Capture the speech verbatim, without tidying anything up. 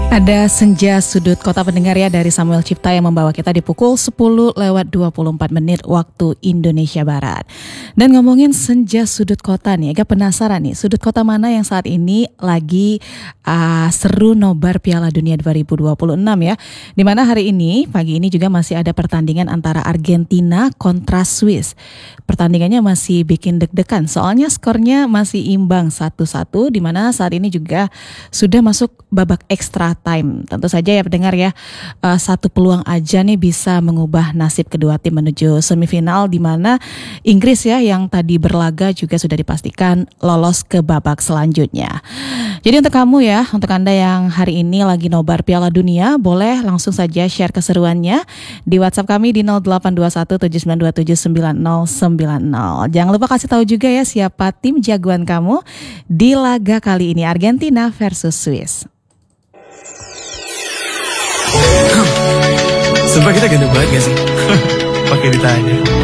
Ada Senja Sudut Kota pendengar ya dari Samuel Cipta yang membawa kita di pukul sepuluh lewat dua puluh empat menit waktu Indonesia Barat. Dan ngomongin Senja Sudut Kota nih, agak penasaran nih, sudut kota mana yang saat ini lagi uh, seru nobar Piala Dunia dua ribu dua puluh enam ya. Dimana hari ini, pagi ini juga masih ada pertandingan antara Argentina kontra Swiss. Pertandingannya masih bikin deg-degan, soalnya skornya masih imbang satu satu, dimana saat ini juga sudah masuk babak ekstra time. Tentu saja ya pendengar ya, uh, satu peluang aja nih bisa mengubah nasib kedua tim menuju semifinal, di mana Inggris ya yang tadi berlaga juga sudah dipastikan lolos ke babak selanjutnya. Jadi untuk kamu ya, untuk Anda yang hari ini lagi nobar Piala Dunia, boleh langsung saja share keseruannya di WhatsApp kami di nol delapan dua satu tujuh sembilan dua tujuh sembilan nol sembilan nol. Jangan lupa kasih tahu juga ya siapa tim jagoan kamu di laga kali ini, Argentina versus Swiss. Sumpah kita ganteng banget gak sih? Pakai ditanya.